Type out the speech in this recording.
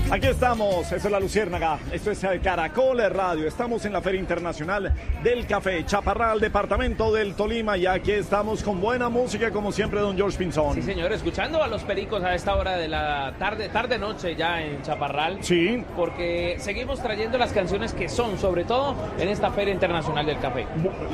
Aquí estamos, eso es La Luciérnaga, esto es Caracol Radio, estamos en la Feria Internacional del Café, Chaparral, departamento del Tolima, y aquí estamos con buena música, como siempre, don George Pinzón. Sí, señor, escuchando a los Pericos a esta hora de la tarde-noche ya en Chaparral. Sí. Porque seguimos trayendo las canciones que son, sobre todo, en esta Feria Internacional del Café.